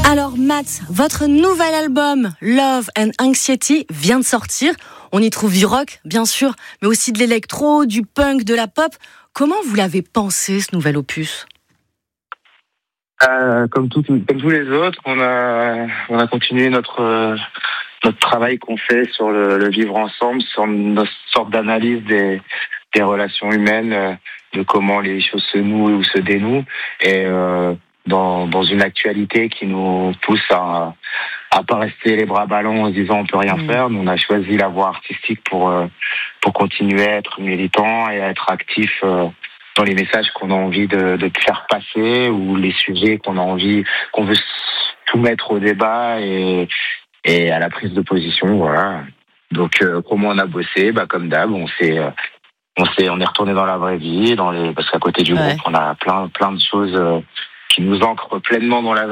Alors Matt, votre nouvel album Love and Anxiety vient de sortir. On y trouve du rock, bien sûr, mais aussi de l'électro, du punk, de la pop. Comment vous l'avez pensé, ce nouvel opus ? Comme tous les autres, on a continué notre travail qu'on fait sur le vivre ensemble, sur notre sorte d'analyse des relations humaines, de comment les choses se nouent ou se dénouent, et dans une actualité qui nous pousse à pas rester les bras ballants en se disant on peut rien faire. Nous, on a choisi la voie artistique pour continuer à être militant et à être actif dans les messages qu'on a envie de faire passer, ou les sujets qu'on veut soumettre au débat et à la prise de position, voilà. Donc comment on a bossé, comme d'hab, on est retourné dans la vraie vie, parce qu'à côté du groupe, on a plein de choses qui nous ancrent pleinement dans la